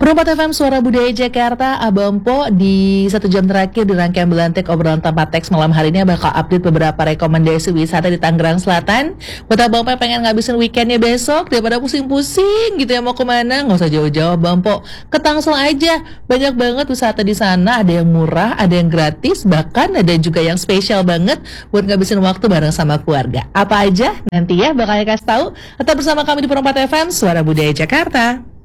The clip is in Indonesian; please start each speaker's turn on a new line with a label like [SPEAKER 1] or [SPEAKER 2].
[SPEAKER 1] Perempat FM Suara Budaya Jakarta, Abang Po di 1 jam terakhir di rangkaian Belantik obrolan tanpa teks malam hari ini bakal update beberapa rekomendasi wisata di Tangerang Selatan. Buat Abang Po pengen ngabisin weekendnya besok daripada pusing-pusing gitu ya mau kemana, nggak usah jauh-jauh Abang Po, ke Tangsel aja. Banyak banget wisata di sana, ada yang murah, ada yang gratis, bahkan ada juga yang spesial banget buat ngabisin waktu bareng sama keluarga. Apa aja nanti ya bakal kasih tahu. Tetap bersama kami di Perempat FM Suara Budaya Jakarta.